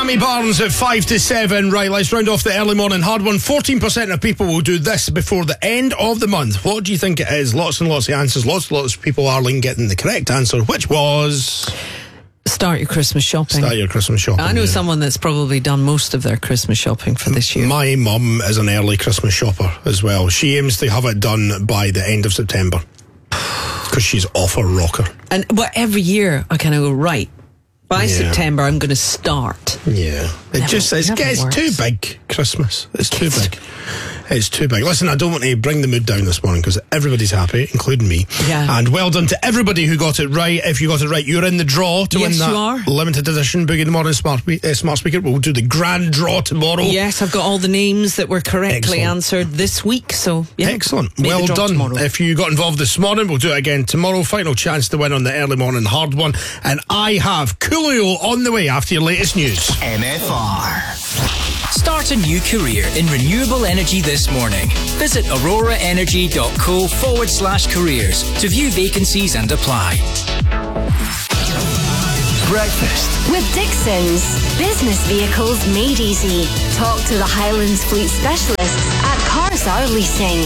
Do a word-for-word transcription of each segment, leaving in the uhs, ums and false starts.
Sammy Barnes at five to seven. Right, let's round off the early morning hard one. fourteen percent of people will do this before the end of the month. What do you think it is? Lots and lots of answers. Lots and lots of people, Arlene, getting the correct answer, which was... Start your Christmas shopping. Start your Christmas shopping. I know yeah. someone that's probably done most of their Christmas shopping for this year. My mum is an early Christmas shopper as well. She aims to have it done by the end of September because she's off a rocker. And but every year I kind of go, right, by Yeah. September I'm going to start. Yeah. It Never- just it's, never it's works. too big, Christmas. It's too big. It's too big. Listen, I don't want to bring the mood down this morning because everybody's happy, including me. Yeah. And well done to everybody who got it right. If you got it right, you're in the draw to Yes, win that you are. limited edition Boogie in the Morning smart, uh, smart speaker. We'll do the grand draw tomorrow. Yes, I've got all the names that were correctly Excellent. answered this week. So yeah, Excellent. make the Well draw done. tomorrow. If you got involved this morning, we'll do it again tomorrow. Final chance to win on the early morning hard one. And I have Coolio on the way after your latest news. M F R. Start a new career in renewable energy this morning. Visit auroraenergy.co forward slash careers to view vacancies and apply. Breakfast with Dixon's. Business vehicles made easy. Talk to the Highlands Fleet specialists at Carsar Leasing.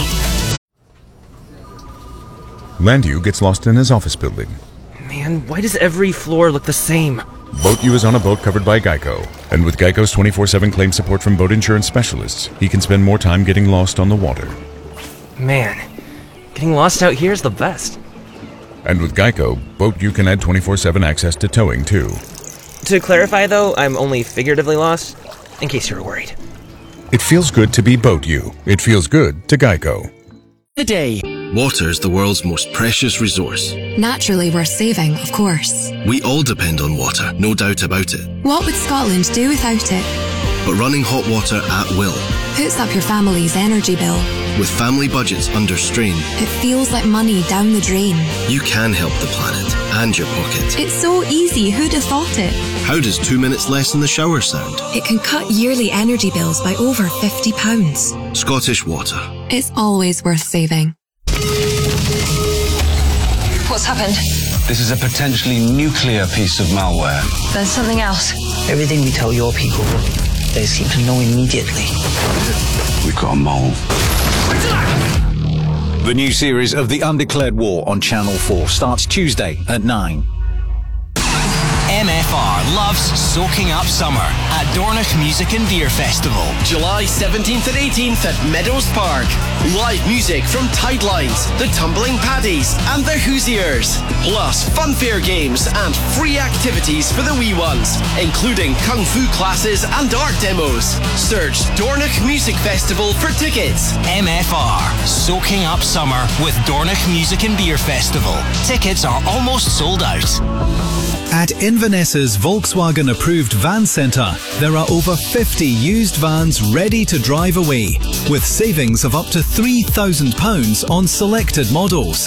Landu gets lost in his office building. Man, why does every floor look the same? Boat U is on a boat covered by Geico. And with Geico's twenty-four seven claim support from boat insurance specialists, he can spend more time getting lost on the water. Man, getting lost out here is the best. And with Geico, Boat U can add twenty-four seven access to towing too. To clarify though, I'm only figuratively lost, in case you were worried. It feels good to be Boat U. It feels good to Geico. Today. Water is the world's most precious resource. Naturally worth saving, of course. We all depend on water, no doubt about it. What would Scotland do without it? But running hot water at will, Puts up your family's energy bill. with family budgets under strain, It feels like money down the drain. you can help the planet and your pocket. It's so easy, who'd have thought it? How does two minutes less in the shower sound? It can cut yearly energy bills by over fifty pounds. Scottish Water. It's always worth saving. What's happened? This is a potentially nuclear piece of malware. There's something else. Everything we tell your people, they seem to know immediately. We've got a mole. The new series of The Undeclared War on Channel four starts Tuesday at nine. M F R loves soaking up summer at Dornoch Music and Beer Festival. July seventeenth and eighteenth at Meadows Park. Live music from Tidelines, the Tumbling Paddies and the Hoosiers. Plus funfair games and free activities for the wee ones, including kung fu classes and art demos. Search Dornoch Music Festival for tickets. M F R, soaking up summer with Dornoch Music and Beer Festival. Tickets are almost sold out. At Inverness's Volkswagen approved van centre, there are over fifty used vans ready to drive away, with savings of up to three thousand pounds on selected models.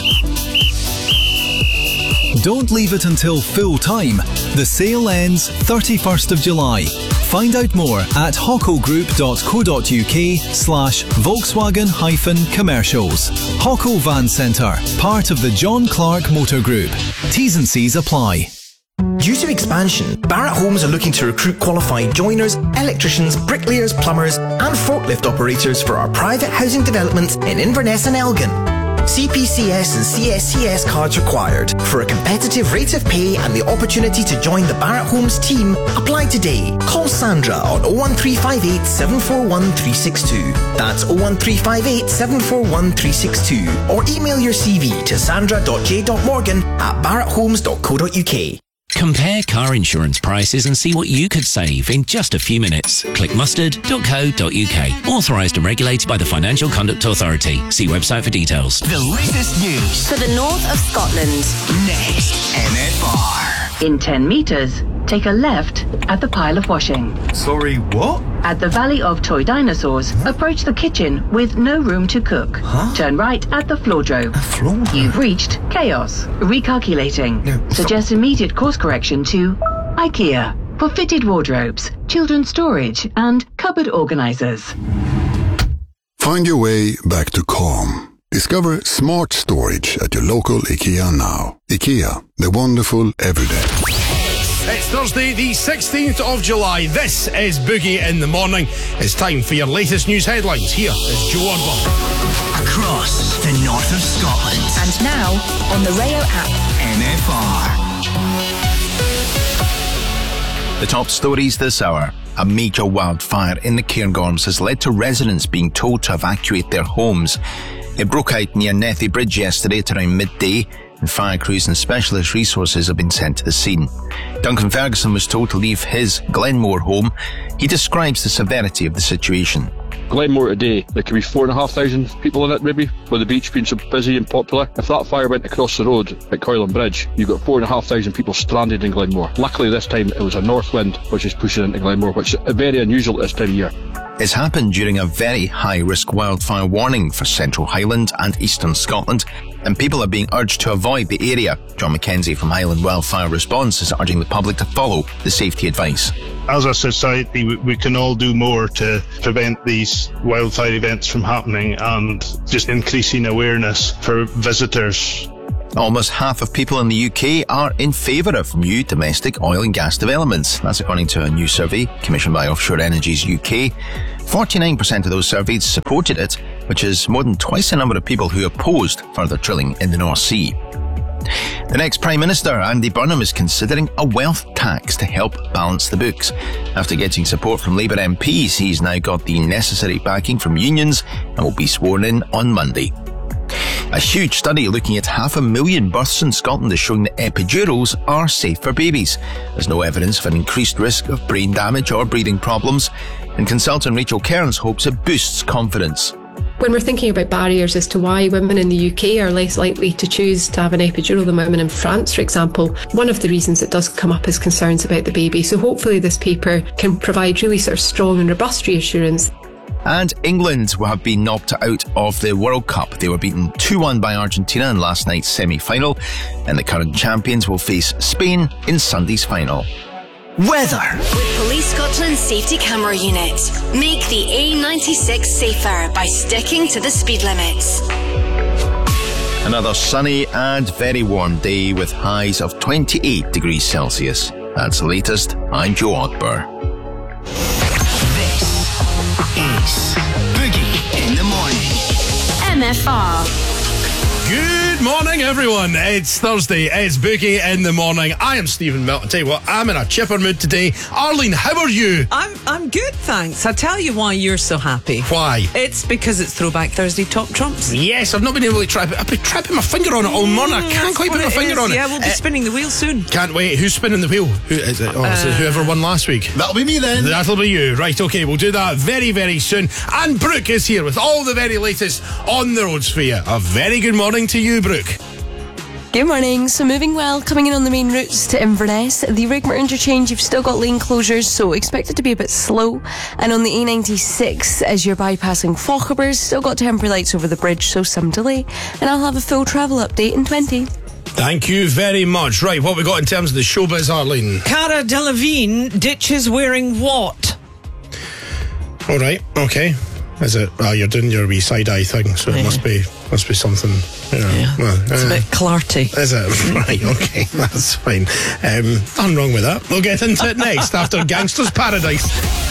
Don't leave it until full time. The sale ends thirty-first of July. Find out more at hockogroup.co.uk slash Volkswagen hyphen commercials. Hocko Van Centre, part of the John Clark Motor Group. T's and C's apply. Due to expansion, Barratt Homes are looking to recruit qualified joiners, electricians, bricklayers, plumbers and forklift operators for our private housing developments in Inverness and Elgin. C P C S and C S C S cards required. For a competitive rate of pay and the opportunity to join the Barratt Homes team, apply today. Call Sandra on oh one three five eight, seven four one, three six two. That's oh one three five eight, seven four one, three six two. Or email your C V to sandra dot j dot morgan at barratt homes dot co dot uk. Compare car insurance prices and see what you could save in just a few minutes. Click mustard dot co dot uk. Authorised and regulated by the Financial Conduct Authority. See website for details. The latest news For the north of Scotland. next. M F R. In ten metres, take a left at the pile of washing. Sorry, what? At the Valley of Toy Dinosaurs, approach the kitchen with no room to cook. Huh? Turn right at the floordrobe. Floor? You've reached chaos. Recalculating. No, Suggest immediate course correction to IKEA for fitted wardrobes, children's storage and cupboard organisers. Find your way back to calm. Discover smart storage at your local IKEA now. IKEA, the wonderful everyday. It's Thursday, the sixteenth of July. This is Boogie in the Morning. It's time for your latest news headlines. Here is Joe Orban. Across the north of Scotland. And now on the Rayo app. N F R. The top stories this hour. A major wildfire in the Cairngorms has led to residents being told to evacuate their homes. It broke out near Nethy Bridge yesterday at around midday, and fire crews and specialist resources have been sent to the scene. Duncan Ferguson was told to leave his Glenmore home. He describes the severity of the situation. Glenmore today, there could be four and a half thousand people in it maybe, with the beach being so busy and popular. If that fire went across the road at Coylan Bridge, you've got four and a half thousand people stranded in Glenmore. Luckily this time it was a north wind which is pushing into Glenmore, which is very unusual at this time of year. It's happened during a very high-risk wildfire warning for Central Highland and Eastern Scotland, and people are being urged to avoid the area. John McKenzie from Highland Wildfire Response is urging the public to follow the safety advice. As a society, we can all do more to prevent these wildfire events from happening and just increasing awareness for visitors. Almost half of people in the U K are in favour of new domestic oil and gas developments. That's according to a new survey commissioned by Offshore Energies U K. forty-nine percent of those surveyed supported it, which is more than twice the number of people who opposed further drilling in the North Sea. The next Prime Minister, Andy Burnham, is considering a wealth tax to help balance the books. After getting support from Labour M Ps, he's now got the necessary backing from unions and will be sworn in on Monday. A huge study looking at half a million births in Scotland is showing that epidurals are safe for babies. There's no evidence of an increased risk of brain damage or breathing problems, and consultant Rachel Cairns hopes it boosts confidence. When we're thinking about barriers as to why women in the U K are less likely to choose to have an epidural than women in France, for example, one of the reasons it does come up is concerns about the baby. So hopefully this paper can provide really sort of strong and robust reassurance. And England will have been knocked out of the World Cup. They were beaten two one by Argentina in last night's semi-final, and the current champions will face Spain in Sunday's final. Weather. With Police Scotland's safety camera unit, make the A ninety-six safer by sticking to the speed limits. Another sunny and very warm day with highs of twenty-eight degrees Celsius. That's the latest. I'm Joe Odber. Is Boogie in the Morning. M F R. Good morning, everyone. It's Thursday. It's Boogie in the Morning. I am Stephen Milton. Tell you what, I'm in a chipper mood today. Arlene, how are you? I'm I'm good, thanks. I'll tell you why you're so happy. Why? It's because it's Throwback Thursday Top Trumps. Yes, I've not been able to try it. I've been trying to put my finger on it all morning. I can't quite put my finger is. on it. Yeah, we'll be uh, spinning the wheel soon. Can't wait. Who's spinning the wheel? Who is it? Oh, uh, is it whoever won last week? That'll be me then. That'll be you. Right, okay, we'll do that very, very soon. And Brooke is here with all the very latest on the roads for you. A very good morning to you, Brooke. Good morning. So moving well, coming in on the main routes to Inverness. The Rigmore interchange, you've still got lane closures, so expect it to be a bit slow. And on the A ninety-six, as you're bypassing Fauchebers, still got temporary lights over the bridge, so some delay. And I'll have a full travel update in twenty. Thank you very much. Right, what we got in terms of the showbiz, Arlene? Cara Delevingne ditches wearing what? All right, okay. Is it? Oh, you're doing your wee side eye thing, so yeah. it must be must be something. You know, yeah, well, it's uh, a bit clarty. Is it? Right, okay, that's fine. Um, nothing wrong with that. We'll get into it next after Gangster's Paradise.